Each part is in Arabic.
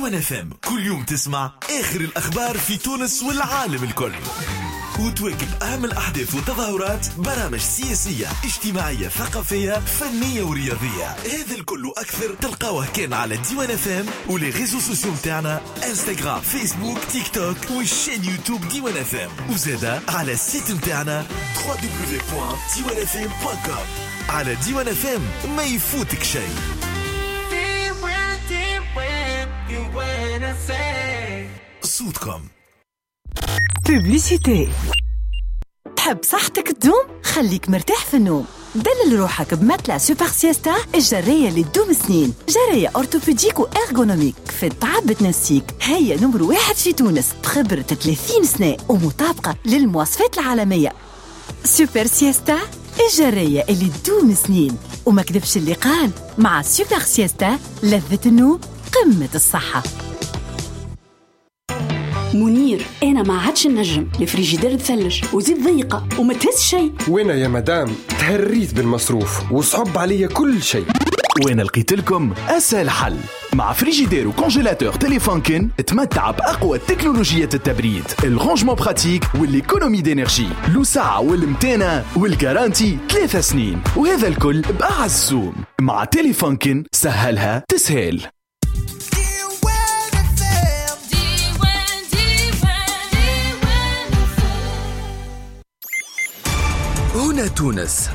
ديوان اف ام كل يوم تسمع آخر الأخبار في تونس والعالم الكل، وتواكب أهم الأحداث والتظاهرات، برامج سياسية اجتماعية ثقافية فنية ورياضية. هذا الكل أكثر تلقاوه كان على ديوان اف ام ولي ريزو سوسيو متاعنا انستغرام فيسبوك تيك توك والشين يوتيوب ديوان اف ام، وزادا على السيت متاعنا www.diwanfm.com. على ديوان اف ام ما يفوتك شيء. صوتكم بوبليسيتي. تحب صحتك تدوم؟ خليك مرتاح في النوم. دلل روحك بمتلة سوبر سيستا الجرية اللي تدوم سنين، جرية أورتوبيديك وإرغونوميك في التعب تنسيك. هي نمر 1 في تونس بخبرة 30 سنة ومطابقة للمواصفات العالمية. سوبر سيستا الجرية اللي تدوم سنين، وما كذبش اللي قال، مع سوبر سيستا لذة النوم قمة الصحة. منير، أنا ما عادش النجم، الفريجيدير تثلج وزيت ضيقة وما تهز شيء. وين يا مدام؟ تهريت بالمصروف وصعب علي كل شيء. وين لقيت لكم أسهل حل؟ مع فريجيدير وكونجيلاتور تيليفونكن تمتع بأقوى تكنولوجية التبريد، الرانجمون براتيك والإيكونومي دينيرجي، الوسعة والمتانة والجارانتي 3 سنين، وهذا الكل بأعز سوم. مع تيليفونكن سهلها تسهل. هنا تونس.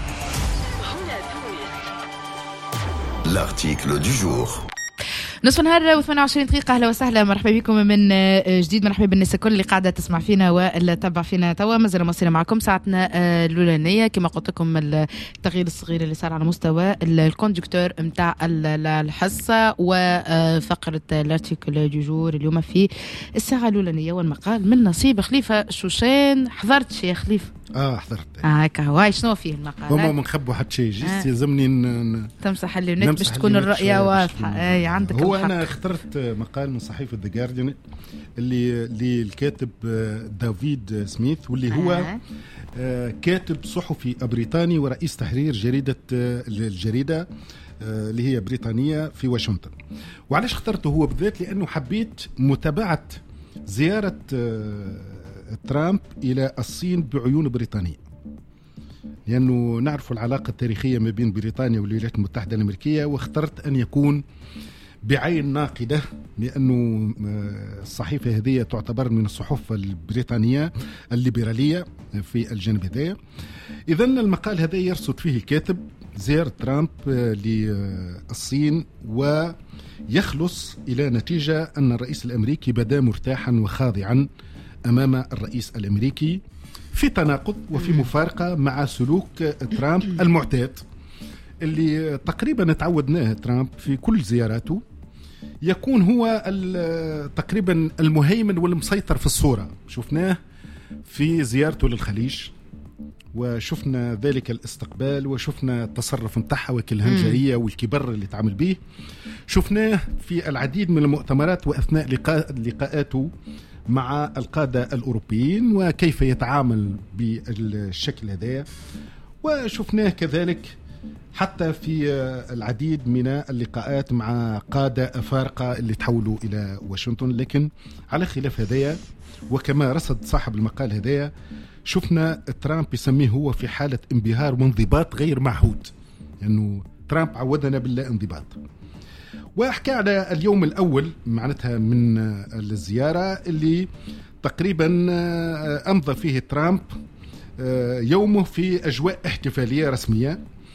L'article du jour. نصف نهار و28 دقيقة. أهلا وسهلا، مرحبا بكم من جديد. مرحبا بالناس الكل اللي قاعدة تسمع فينا واللي تتبع فينا توا. مازال مواصلين معكم ساعتنا الأولانية. كما قلت لكم التغيير الصغير اللي صار على مستوى الكوندكتور متاع الحصة وفقرة الارتيكل دو جور اليوم في الساعة الأولانية، والمقال من نصيب خليفة شوشان. حضرت شيء خليفة؟ حضرت. هكا هواي. شنو فيه المقال؟ هما ما نخبوا حتى شيء، جيست يلزمني تمسح اللي باش تكون الرؤية واضحة. اي عندك هو الحق. انا اخترت مقال من صحيفة ذا جارديان اللي الكاتب دافيد سميث، واللي هو كاتب صحفي بريطاني ورئيس تحرير الجريدة اللي هي بريطانية في واشنطن. وعلاش اخترته هو بالذات؟ لأنه حبيت متابعة زيارة ترامب إلى الصين بعيون بريطانية، لأنه نعرف العلاقة التاريخية ما بين بريطانيا والولايات المتحدة الأمريكية، واخترت أن يكون بعين ناقدة، لأنه الصحيفة هذه تعتبر من الصحف البريطانية الليبرالية في الجانب هذا. إذن المقال هذا يرصد فيه الكاتب زيارة ترامب للصين، ويخلص إلى نتيجة أن الرئيس الأمريكي بدا مرتاحا وخاضعا أمام الرئيس الأمريكي، في تناقض وفي مفارقة مع سلوك ترامب المعتاد اللي تقريبا تعودناه ترامب في كل زياراته يكون هو تقريبا المهيمن والمسيطر في الصورة. شفناه في زيارته للخليج، وشفنا ذلك الاستقبال، وشفنا التصرف متاعها والهمجرية والكبر اللي تعمل به. شفناه في العديد من المؤتمرات وأثناء لقاءاته مع القادة الأوروبيين وكيف يتعامل بالشكل هذا، وشفناه كذلك حتى في العديد من اللقاءات مع قادة أفارقة اللي تحولوا إلى واشنطن. لكن على خلاف هذايا، وكما رصد صاحب المقال هذايا، شفنا ترامب يسميه هو في حالة انبهار وانضباط غير معهود، لأنه يعني ترامب عودنا بالله انضباط. وأحكي على اليوم الأول معناتها من الزيارة اللي تقريبا أمضى فيه ترامب يومه في أجواء احتفالية رسمية،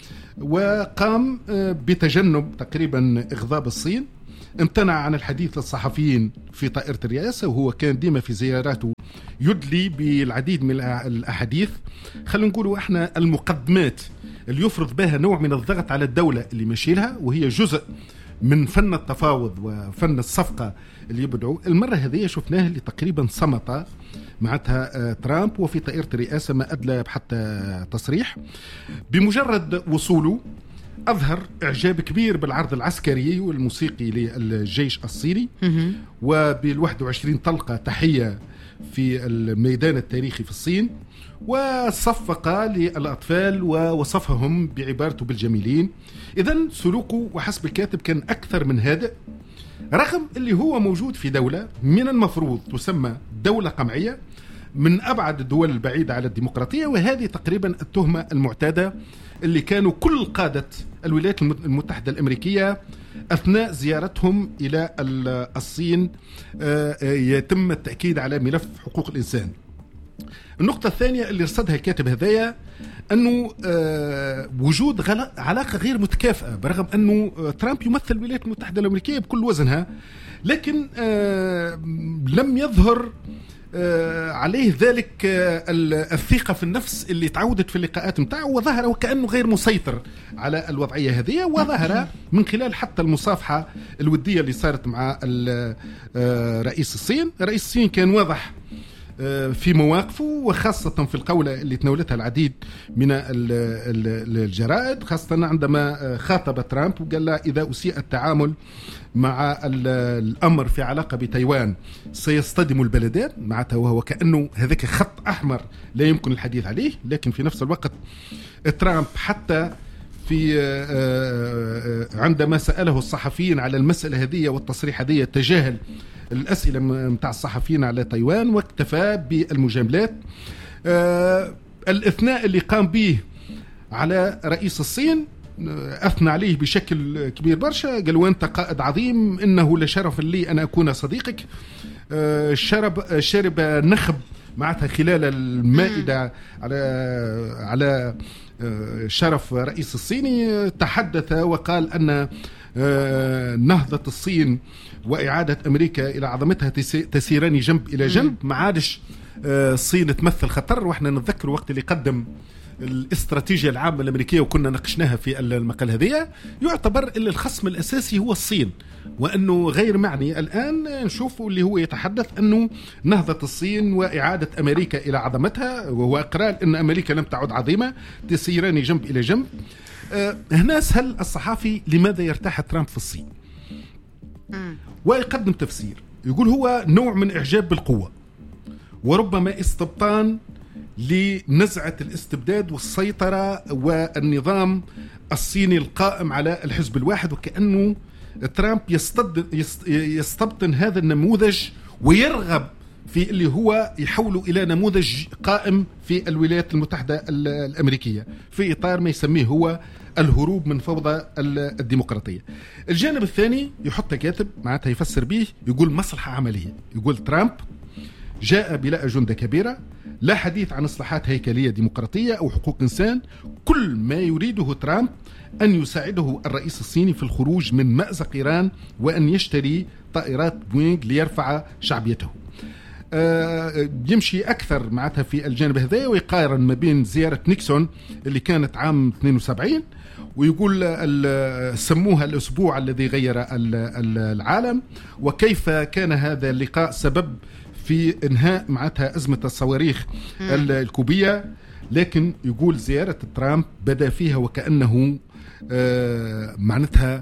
وقام بتجنب تقريبا إغضاب الصين. امتنع عن الحديث للصحفيين في طائرة الرئاسة، وهو كان ديما في زياراته يدلي بالعديد من الأحاديث، خلينا نقولوا احنا المقدمات اللي يفرض بها نوع من الضغط على الدولة اللي ماشي لها، وهي جزء من فن التفاوض وفن الصفقة اللي يبدعوا. المرة هذه شفناه اللي تقريبا صمت معناتها ترامب، وفي طائرة الرئاسة ما أدلى حتى تصريح. بمجرد وصوله أظهر إعجاب كبير بالعرض العسكري والموسيقي للجيش الصيني، وبال21 طلقة تحية في الميدان التاريخي في الصين، وصفق للأطفال ووصفهم بعبارته بالجميلين. إذن سلوكه وحسب الكاتب كان أكثر من هادئ، رغم اللي هو موجود في دولة من المفروض تسمى دولة قمعية من أبعد الدول البعيدة على الديمقراطية. وهذه تقريبا التهمة المعتادة اللي كانوا كل قادة الولايات المتحدة الأمريكية أثناء زيارتهم إلى الصين يتم التأكيد على ملف حقوق الإنسان. النقطة الثانية اللي رصدها الكاتب هذايا أنه وجود علاقة غير متكافئة، برغم أنه ترامب يمثل الولايات المتحدة الأمريكية بكل وزنها، لكن لم يظهر عليه ذلك الثقة في النفس اللي تعودت في اللقاءات متاعه، وظهر وكأنه غير مسيطر على الوضعية هذه. وظهر من خلال حتى المصافحة الودية اللي صارت مع رئيس الصين. رئيس الصين كان واضح في مواقفه، وخاصة في القولة اللي تناولتها العديد من الجرائد، خاصة عندما خاطب ترامب وقال له إذا أسيء التعامل مع الأمر في علاقة بتايوان سيصطدم البلدان معناتها، وهو كأنه هذاك خط أحمر لا يمكن الحديث عليه. لكن في نفس الوقت ترامب حتى في عندما سأله الصحفيين على المسألة هذه والتصريح هذه تجاهل الأسئلة متاع الصحفيين على تايوان، واكتفى بالمجاملات. الإثناء اللي قام به على رئيس الصين أثنى عليه بشكل كبير برشا، قال وأنت قائد عظيم، إنه لشرف لي أن أكون صديقك. شرب نخب معناتها خلال المائدة على شرف رئيس الصيني. تحدث وقال أن نهضة الصين وإعادة أمريكا إلى عظمتها تسيران جنب إلى جنب، ما عادش الصين تمثل خطر. وإحنا نتذكر وقت اللي قدم الاستراتيجية العامة الأمريكية وكنا ناقشناها في المقال هذه، يعتبر اللي الخصم الأساسي هو الصين، وأنه غير معني. الآن نشوف اللي هو يتحدث أنه نهضة الصين وإعادة أمريكا إلى عظمتها، وهو إقرار أن أمريكا لم تعد عظيمة، تسيران جنب إلى جنب. هنا سأل الصحافي لماذا يرتاح ترامب في الصين، ويقدم تفسير يقول هو نوع من إعجاب بالقوة، وربما استبطان لنزعة الاستبداد والسيطرة والنظام الصيني القائم على الحزب الواحد، وكأنه ترامب يستبطن هذا النموذج ويرغب في اللي هو يحوله إلى نموذج قائم في الولايات المتحدة الأمريكية في إطار ما يسميه هو الهروب من فوضى الديمقراطية. الجانب الثاني يحط كاتب معناتها يفسر به، يقول مصلحة عملية. يقول ترامب جاء بلا أجندة كبيرة، لا حديث عن إصلاحات هيكلية ديمقراطية أو حقوق إنسان. كل ما يريده ترامب أن يساعده الرئيس الصيني في الخروج من مأزق إيران، وأن يشتري طائرات بوينغ ليرفع شعبيته. يمشي أكثر معناتها في الجانب هذا، ويقارن ما بين زيارة نيكسون اللي كانت عام 72، ويقول سموها الأسبوع الذي غير العالم، وكيف كان هذا اللقاء سبب في إنهاء معناتها أزمة الصواريخ الكوبية. لكن يقول زيارة ترامب بدأ فيها وكأنه معناتها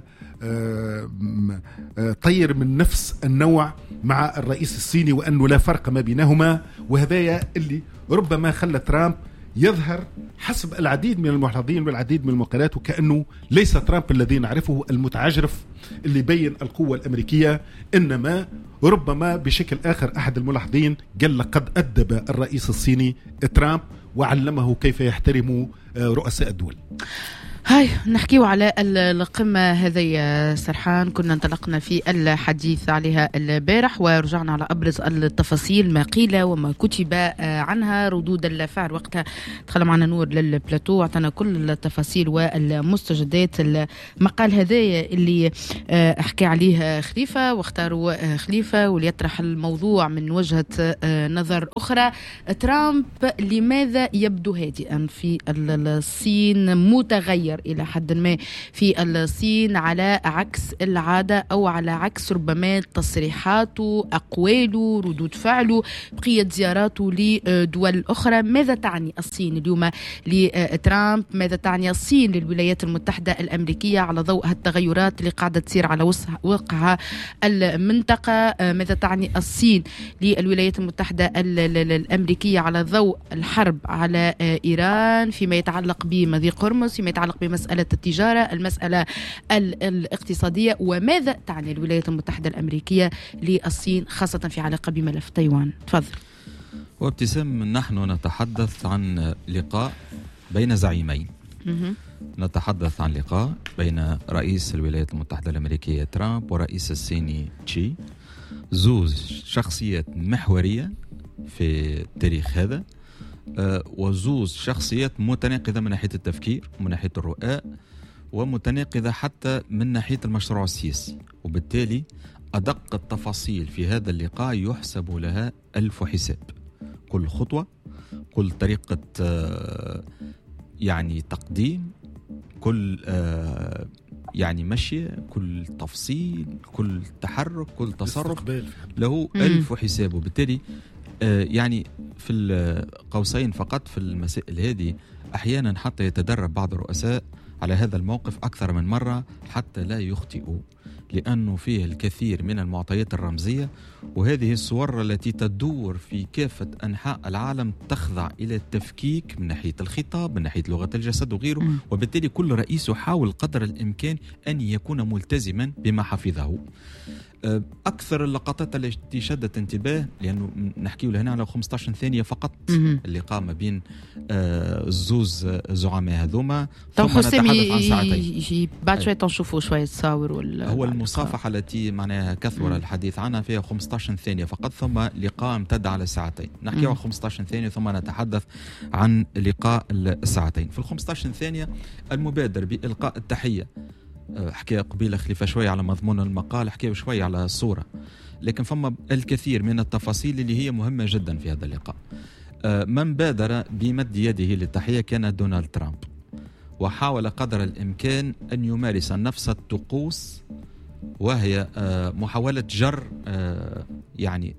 طير من نفس النوع مع الرئيس الصيني، وأنه لا فرق ما بينهما. وهذا اللي ربما خلى ترامب يظهر حسب العديد من الملاحظين والعديد من المقالات وكأنه ليس ترامب الذي نعرفه المتعجرف اللي بين القوة الأمريكية، إنما ربما بشكل آخر أحد الملاحظين قال لقد أدب الرئيس الصيني ترامب وعلمه كيف يحترم رؤساء الدول. هاي نحكيو على القمة هذه سرحان، كنا انطلقنا في الحديث عليها البارح ورجعنا على أبرز التفاصيل ما قيل وما كتب عنها، ردود الفعل وقتها. دخل معنا نور للبلاتو اعطانا كل التفاصيل والمستجدات. المقال هذا اللي احكي عليه خليفة واختاروا خليفة وليطرح الموضوع من وجهة نظر أخرى. ترامب لماذا يبدو هادئا في الصين، متغير إلى حد ما في الصين على عكس العادة أو على عكس ربما تصريحاته، أقواله، ردود فعله، بقية زياراته لدول أخرى. ماذا تعني الصين اليوم لترامب؟ ماذا تعني الصين للولايات المتحدة الأمريكية على ضوء التغيرات اللي قاعدة تصير على وقعها المنطقة؟ ماذا تعني الصين للولايات المتحدة الأمريكية على ضوء الحرب على إيران فيما يتعلق بمضيق هرمز، فيما يتعلق بمسألة التجارة، المسألة الاقتصادية، وماذا تعني الولايات المتحدة الأمريكية للصين خاصة في علاقة بملف تايوان؟ تفضل. وابتسام، نحن نتحدث عن لقاء بين زعيمين. نتحدث عن لقاء بين رئيس الولايات المتحدة الأمريكية ترامب ورئيس الصيني تشي، زوج شخصيات محورية في التاريخ هذا، وزوج شخصيات متناقضة من ناحية التفكير ومن ناحية الرؤاء، ومتناقضة حتى من ناحية المشروع السياسي. وبالتالي أدق التفاصيل في هذا اللقاء يحسب لها 1000 حساب. كل خطوة، كل طريقة يعني تقديم، كل يعني مشي، كل تفصيل، كل تحرك، كل تصرف له 1000 حساب. وبالتالي يعني في القوسين فقط في المسائل هذه أحيانا حتى يتدرب بعض الرؤساء على هذا الموقف أكثر من مرة حتى لا يخطئوا، لأنه فيه الكثير من المعطيات الرمزية، وهذه الصور التي تدور في كافة أنحاء العالم تخضع إلى التفكيك من ناحية الخطاب، من ناحية لغة الجسد وغيره. وبالتالي كل رئيس يحاول قدر الإمكان أن يكون ملتزما بما حفظه. أكثر اللقطات التي شدت انتباه، لأنه نحكي لهنا على 15 ثانية فقط اللقاء ما بين الزوز زعماء هذوما، ثم نتحدث عن ساعتين. بعد شوية تنشوفوا شوية تصاور هو المصافحة التي معناها كثر الحديث عنها فيها 15 ثانية فقط، ثم لقاء امتد على ساعتين. نحكي عن 15 ثانية ثم نتحدث عن لقاء الساعتين. في 15 ثانية المبادر بإلقاء التحية، حكي قبيل خليفة شوية على مضمون المقال، حكي شوية على الصورة، لكن فما الكثير من التفاصيل اللي هي مهمة جدا في هذا اللقاء. من بادر بمد يده للتحية كان دونالد ترامب، وحاول قدر الإمكان أن يمارس نفس الطقوس، وهي محاولة جر يعني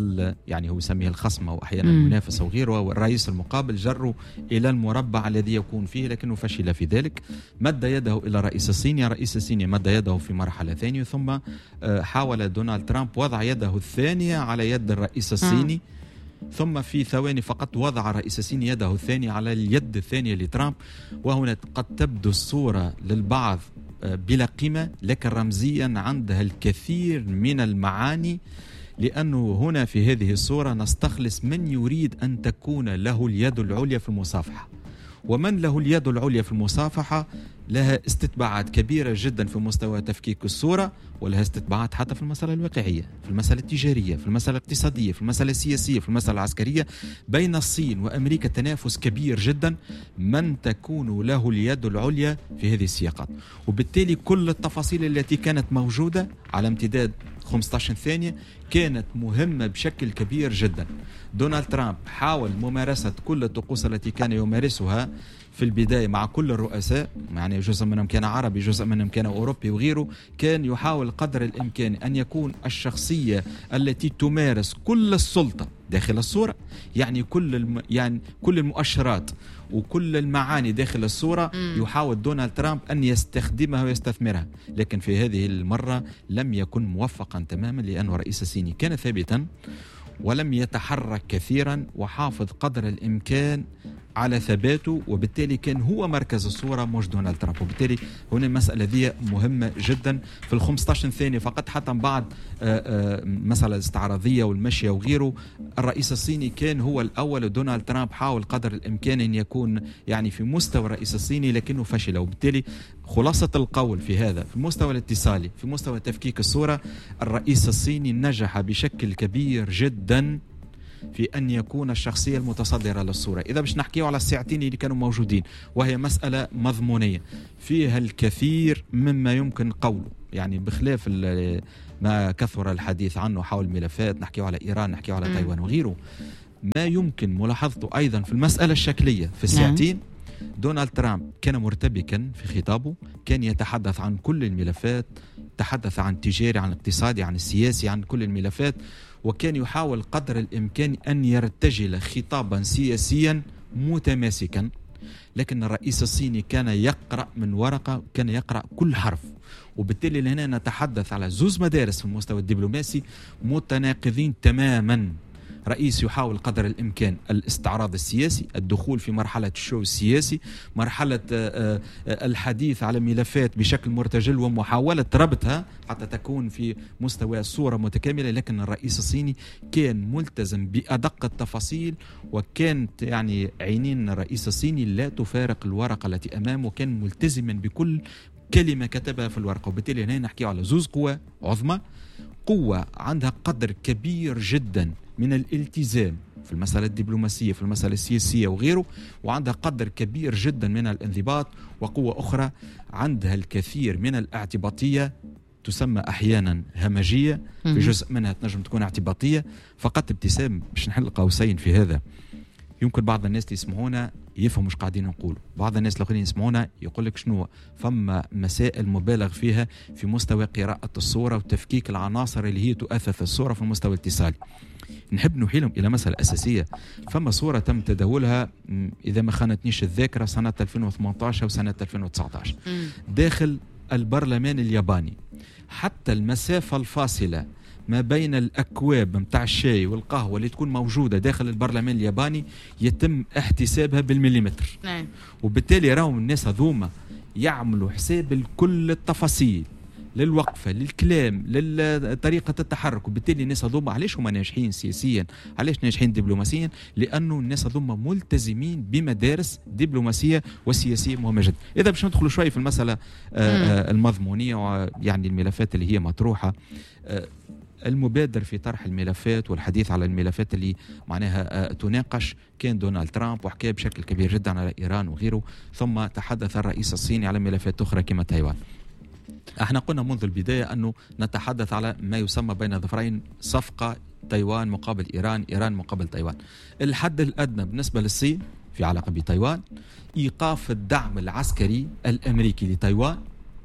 هو يسميه الخصم أو أحيانا المنافس أو غيره، والرئيس المقابل جره إلى المربع الذي يكون فيه، لكنه فشل في ذلك. مد يده إلى الرئيس الصيني، الرئيس الصيني مد يده في مرحلة ثانية، ثم حاول دونالد ترامب وضع يده الثانية على يد الرئيس الصيني، ثم في ثواني فقط وضع الرئيس الصيني يده الثانية على اليد الثانية لترامب. وهنا قد تبدو الصورة للبعض بلا قيمة، لكن رمزيا عندها الكثير من المعاني، لأنه هنا في هذه الصورة نستخلص من يريد أن تكون له اليد العليا في المصافحة. ومن له اليد العليا في المصافحة لها استتباعات كبيرة جدا في مستوى تفكيك الصورة، ولها استتباعات حتى في المسألة الواقعية، في المسألة التجارية، في المسألة الاقتصادية، في المسألة السياسية، في المسألة العسكرية. بين الصين وأمريكا تنافس كبير جدا من تكون له اليد العليا في هذه السياقات. وبالتالي كل التفاصيل التي كانت موجودة على امتداد 15 ثانية كانت مهمة بشكل كبير جدا. دونالد ترامب حاول ممارسة كل الطقوس التي كان يمارسها في البداية مع كل الرؤساء، يعني جزء منهم كان عربي، جزء منهم كان أوروبي وغيره. كان يحاول قدر الإمكان أن يكون الشخصية التي تمارس كل السلطة داخل الصورة، يعني كل المؤشرات وكل المعاني داخل الصورة يحاول دونالد ترامب أن يستخدمها ويستثمرها. لكن في هذه المرة لم يكن موفقا تماما، لأن الرئيس الصيني كان ثابتا ولم يتحرك كثيرا، وحافظ قدر الإمكان على ثباته، وبالتالي كان هو مركز الصورة مش دونالد ترامب. وبالتالي هنا المسألة ذي مهمة جدا. في 15 ثانية فقط، حتى بعد مسألة الاستعراضية والمشية وغيره، الرئيس الصيني كان هو الأول، ودونالد ترامب حاول قدر الإمكان أن يكون يعني في مستوى الرئيس الصيني، لكنه فشل. وبالتالي خلاصة القول في هذا، في المستوى الاتصالي، في مستوى تفكيك الصورة، الرئيس الصيني نجح بشكل كبير جدا في أن يكون الشخصية المتصدرة للصورة. إذا باش نحكيه على الساعتين اللي كانوا موجودين، وهي مسألة مضمونية فيها الكثير مما يمكن قوله، يعني بخلاف ما كثر الحديث عنه حول ملفات، نحكيه على إيران، نحكيه على تايوان وغيره. ما يمكن ملاحظته أيضا في المسألة الشكلية في الساعتين، دونالد ترامب كان مرتبكا في خطابه، كان يتحدث عن كل الملفات، تحدث عن التجاري، عن الاقتصادي، عن السياسي، عن كل الملفات، وكان يحاول قدر الإمكان أن يرتجل خطابا سياسيا متماسكا. لكن الرئيس الصيني كان يقرأ من ورقة، كان يقرأ كل حرف. وبالتالي هنا نتحدث على زوز مدارس في المستوى الدبلوماسي متناقضين تماما. رئيس يحاول قدر الإمكان الاستعراض السياسي، الدخول في مرحلة الشو السياسي، مرحلة الحديث على ملفات بشكل مرتجل ومحاولة ربطها حتى تكون في مستوى صورة متكاملة. لكن الرئيس الصيني كان ملتزم بأدق التفاصيل، وكانت يعني عينين الرئيس الصيني لا تفارق الورقة التي أمامه، كان ملتزما بكل كلمة كتبها في الورقة. وبالتالي هنا نحكي على زوز قوة عظمى، قوة عندها قدر كبير جدا من الالتزام في المسألة الدبلوماسية، في المسألة السياسية وغيره، وعندها قدر كبير جدا من الانضباط، وقوة أخرى عندها الكثير من الاعتباطية، تسمى أحيانا همجية، في جزء منها تنجم تكون اعتباطية. فقط ابتسام باش نحل قوسين في هذا، يمكن بعض الناس اللي يسمعونا يفهموا مش قاعدين نقولوا، بعض الناس الاخرين يسمعونا يقول لك شنو فما مسائل مبالغ فيها في مستوى قراءة الصورة وتفكيك العناصر اللي هي تؤثث الصورة في المستوى الاتصالي. نحب نحيلهم إلى مسألة أساسية. فما صورة تم تداولها إذا ما خانتنيش الذاكرة سنة 2018 وسنة 2019 داخل البرلمان الياباني. حتى المسافة الفاصلة ما بين الأكواب متاع الشاي والقهوة اللي تكون موجودة داخل البرلمان الياباني يتم احتسابها بالمليمتر. وبالتالي راهم الناس هذوما يعملوا حساب لكل التفاصيل، للوقفة، للكلام، لطريقة التحرك. وبالتالي الناس هذوما علاش هما ناجحين سياسيا، علاش ناجحين دبلوماسيا؟ لأنه الناس هذوما ملتزمين بمدارس دبلوماسية وسياسية مهمة جدا. إذا باش ندخلوا شوي في المسألة المضمونية ويعني الملفات اللي هي مطروحة، المبادر في طرح الملفات والحديث على الملفات اللي معناها تناقش كان دونالد ترامب، وحكى بشكل كبير جدا على إيران وغيره، ثم تحدث الرئيس الصيني على ملفات أخرى كما تايوان. احنا قلنا منذ البداية أنه نتحدث على ما يسمى بين ظفرين صفقة تايوان مقابل إيران، إيران مقابل تايوان. الحد الأدنى بالنسبة للصين في علاقة بتايوان إيقاف الدعم العسكري الأمريكي لتايوان،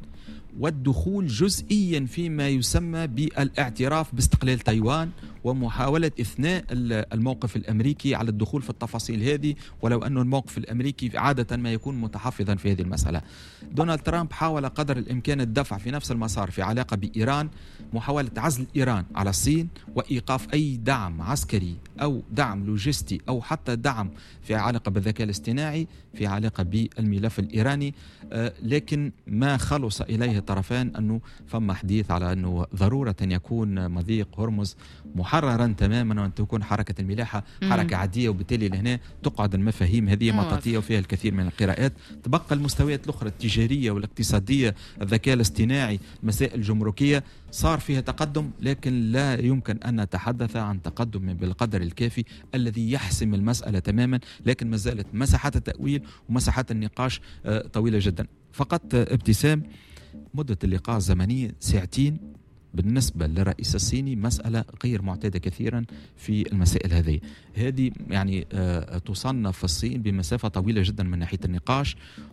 والدخول جزئيا فيما يسمى بالاعتراف باستقلال تايوان، ومحاولة إثناء الموقف الأمريكي على الدخول في التفاصيل هذه، ولو أن الموقف الأمريكي عادة ما يكون متحفظا في هذه المسألة. دونالد ترامب حاول قدر الإمكان الدفع في نفس المسار في علاقة بإيران، محاولة عزل إيران على الصين وإيقاف أي دعم عسكري أو دعم لوجستي أو حتى دعم في علاقة بالذكاء الاصطناعي في علاقة بالملف الإيراني. لكن ما خلص إليه الطرفان أنه فما حديث على أنه ضرورة أن يكون مضيق هرمز محررا تماما، وأن تكون حركة الملاحة حركة عادية. وبالتالي لهنا تقعد المفاهيم هذه مطاطية وفيها الكثير من القراءات. تبقى المستويات الأخرى التجارية والاقتصادية، الذكاء الاصطناعي، مسائل الجمركية، صار فيها تقدم، لكن لا يمكن أن نتحدث عن تقدم بالقدر الكافي الذي يحسم المسألة تماما. لكن ما زالت مساحات التأويل ومساحات النقاش طويلة جدا. فقط ابتسام، مدة اللقاء الزمنية ساعتين بالنسبة للرئيس الصيني مسألة غير معتادة كثيرا في المسائل هذه يعني تصنف في الصين بمسافة طويلة جدا من ناحية النقاش،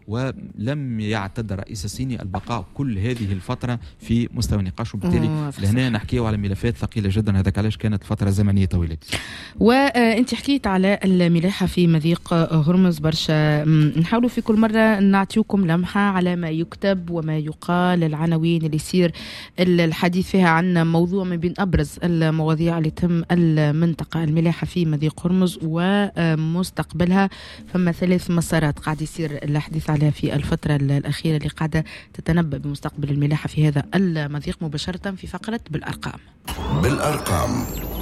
ولم يعتد الرئيس الصيني البقاء كل هذه الفترة في مستوى النقاش. وبالتالي لهنا نحكيه على ملفات ثقيلة جدا، هذاك علاش كانت فترة زمنية طويلة. وانت حكيت على الملاحة في مضيق هرمز برشا، نحاولوا في كل مرة نعطيكم لمحة على ما يكتب وما يقال، العناوين اللي يصير الحديث فيها عن موضوع من بين أبرز المواضيع اللي تم المنطقة الملاحة في مضيق هرمز ومستقبلها. فما 3 مسارات قاعد يصير الحديث عليها في الفترة الأخيرة اللي قاعدة تتنبأ بمستقبل الملاحة في هذا المضيق، مباشرة في فقرة بالأرقام.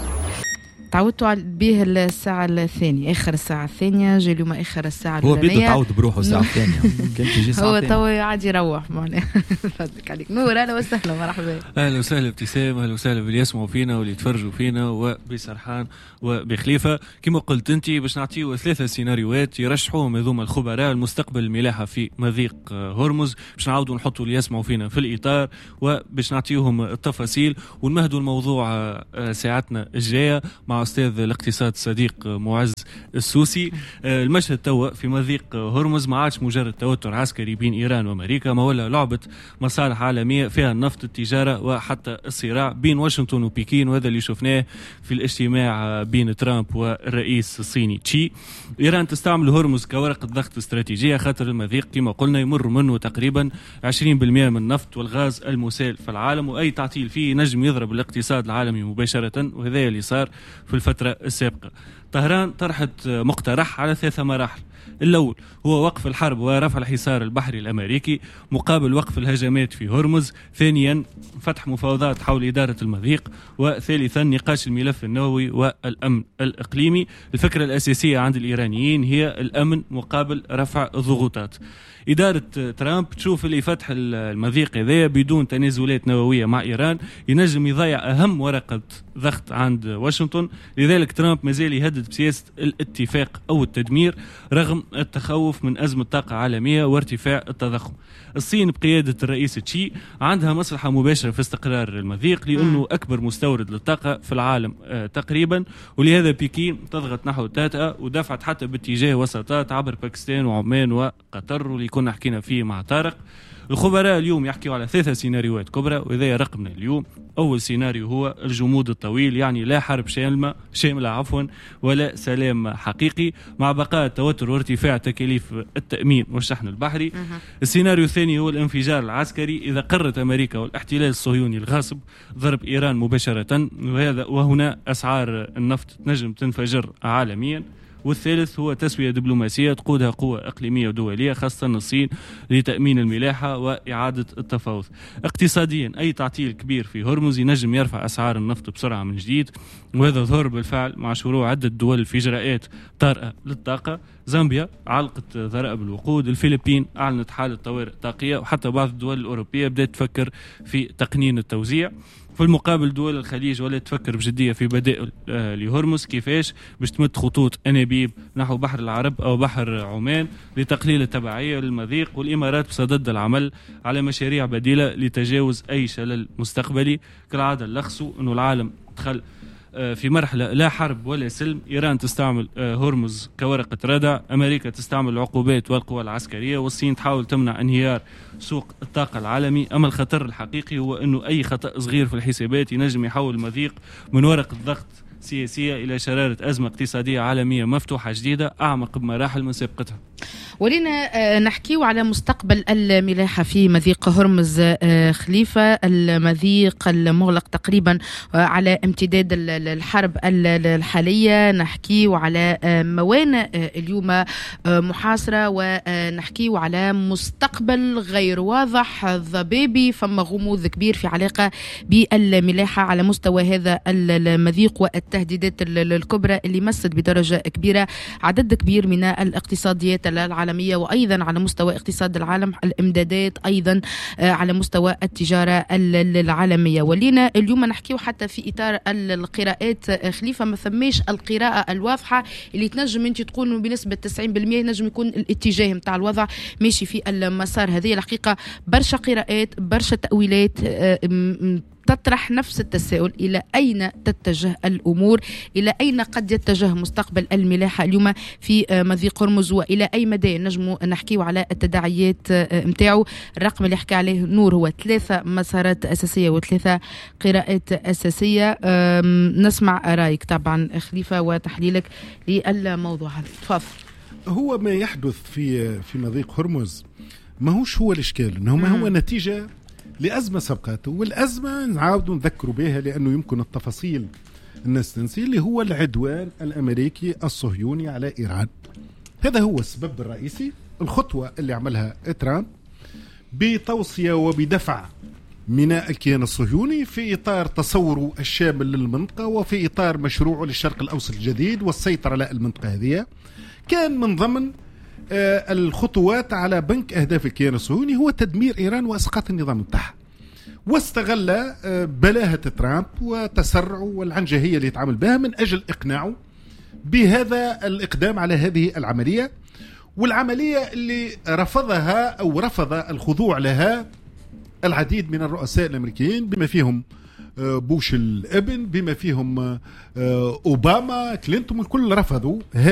تعودتوا به الساعة الثانية، آخر الساعة الثانية، جاي اليوم آخر الساعة الأولانية. هو بيدو تعود بروحه الساعة الثانية كنت تجي ساعة هو تو عاد يروح معناها. فضلك عليك نور، أهلا وسهلا، مرحبا. أهلا وسهلا ابتسام، أهلا وسهلا باللي يسمعوا فينا واللي يتفرجوا فينا وبسرحان وبخليفة. كما قلت أنت باش نعطيو 3 سيناريوهات يرشحوهم هذوما الخبراء المستقبل الملاحة في مضيق هرمز، باش نعاودوا نحطوا اللي يسمعوا فينا في الإطار وباش نعطيوهم التفاصيل ونمهدوا الموضوع ساعتنا الجاية مع أستاذ الاقتصاد صديق معز السوسي. المشهد توا في مضيق هرمز ما عادش مجرد توتر عسكري بين إيران وأمريكا، ما ولا لعبة مصالح عالمية فيها النفط، التجارة وحتى الصراع بين واشنطن وبكين، وهذا اللي شفناه في الاجتماع بين ترامب والرئيس الصيني تشي. إيران تستعمل هرمز كورقة ضغط استراتيجية خاطر المضيق كما قلنا يمر منه تقريبا 20% من النفط والغاز المسال في العالم، وأي تعطيل فيه نجم يضرب الاقتصاد العالمي مباشرة، وهذا اللي صار في في الفترة السابقة. طهران طرحت مقترح على 3 مراحل. الأول هو وقف الحرب ورفع الحصار البحري الأمريكي مقابل وقف الهجمات في هرمز. ثانيا فتح مفاوضات حول إدارة المضيق. وثالثا نقاش الملف النووي والأمن الإقليمي. الفكرة الأساسية عند الإيرانيين هي الأمن مقابل رفع الضغوطات. إدارة ترامب تشوف اللي فتح المضيق هذا بدون تنازلات نووية مع إيران ينجم يضيع أهم ورقة ضغط عند واشنطن. لذلك ترامب مازال يهدد بسياسة الاتفاق أو التدمير رغم التخوف من أزمة طاقة عالمية وارتفاع التضخم. الصين بقيادة الرئيس تشي عندها مصلحة مباشرة في استقرار المضيق لأنه أكبر مستورد للطاقة في العالم تقريبا، ولهذا بكين تضغط نحو تاتا ودفعت حتى باتجاه وساطات عبر باكستان وعمان وقطر واللي كنا حكينا فيه مع طارق. الخبراء اليوم يحكيوا على 3 سيناريوهات كبرى وإذا رقمنا اليوم. أول سيناريو هو الجمود الطويل، يعني لا حرب شاملة ولا سلام حقيقي مع بقاء التوتر وارتفاع تكاليف التأمين والشحن البحري. السيناريو الثاني هو الانفجار العسكري إذا قررت أمريكا والاحتلال الصهيوني الغاصب ضرب إيران مباشرة، وهنا أسعار النفط تنجم تنفجر عالميا. والثالث هو تسوية دبلوماسية تقودها قوة إقليمية ودولية خاصة الصين لتأمين الملاحة وإعادة التفاوض. اقتصاديا أي تعطيل كبير في هرمز ينجم يرفع أسعار النفط بسرعة من جديد، وهذا ظهر بالفعل مع شروع عدة دول في إجراءات طارئة للطاقة. زامبيا علقت ضرائب الوقود، الفلبين أعلنت حالة طوارئ طاقية، وحتى بعض الدول الأوروبية بدأت تفكر في تقنين التوزيع. في المقابل دول الخليج ولا تفكر بجدية في بدائل لهرمز، كيفاش باش تمد خطوط أنابيب نحو بحر العرب أو بحر عمان لتقليل التبعية للمضيق، والإمارات بصدد العمل على مشاريع بديلة لتجاوز أي شلل مستقبلي. كالعادة لخصوا أنه العالم دخل في مرحلة لا حرب ولا سلم. إيران تستعمل هرمز كورقة ردع، أمريكا تستعمل العقوبات والقوى العسكرية، والصين تحاول تمنع انهيار سوق الطاقة العالمي. أما الخطر الحقيقي هو أنه أي خطأ صغير في الحسابات ينجم يحول المضيق من ورقة ضغط سياسية إلى شرارة أزمة اقتصادية عالمية مفتوحة جديدة أعمق بمراحل من سابقتها. ولينا نحكيو على مستقبل الملاحة في مضيق هرمز. خليفة، المضيق المغلق تقريبا على امتداد الحرب الحالية، نحكيو على موانئ اليوم محاصرة، ونحكيو على مستقبل غير واضح ضبابي. فما غموض كبير في علاقة بالملاحة على مستوى هذا المضيق والتهديدات الكبرى اللي مست بدرجة كبيرة عدد كبير من الاقتصاديات العالمية، وأيضا على مستوى اقتصاد العالم، الإمدادات، أيضا على مستوى التجارة العالمية. ولينا اليوم نحكيه حتى في إطار القراءات. خليفة، ما ثماش القراءة الواضحة اللي تنجم أنت تقول بنسبة 90% نجم يكون الاتجاه متاع الوضع ماشي في المسار هذه. الحقيقة برشا قراءات، برشا تأويلات تطرح نفس التساؤل: إلى أين تتجه الأمور؟ إلى أين قد يتجه مستقبل الملاحة اليوم في مضيق هرمز؟ وإلى أي مدى نجم نحكيه على التداعيات متاعه؟ الرقم اللي حكى عليه نور هو 3 مسارات أساسية و3 قراءات أساسية. نسمع رأيك طبعا خليفة وتحليلك للموضوع هذا. تفضل. هو ما يحدث في مضيق هرمز ماهوش هو الإشكال، إنه هو نتيجة لأزمة سبقته، والأزمة نعاودوا نذكروا بها لأنه يمكن التفاصيل الناس تنسي، اللي هو العدوان الأمريكي الصهيوني على إيران. هذا هو السبب الرئيسي. الخطوة اللي عملها ترامب بتوصية وبدفع من الكيان الصهيوني في إطار تصوره الشامل للمنطقة وفي إطار مشروعه للشرق الأوسط الجديد والسيطرة على المنطقة هذه، كان من ضمن الخطوات على بنك أهداف الكيان الصهيوني هو تدمير إيران وإسقاط النظام بتاعها. واستغل بلاهة ترامب وتسرعه والعنجهية اللي يتعامل بها من أجل إقناعه بهذا الإقدام على هذه العملية، والعملية اللي رفضها أو رفض الخضوع لها العديد من الرؤساء الأمريكيين بما فيهم بوش الابن، بما فيهم أوباما، كلينتون، الكل رفضوا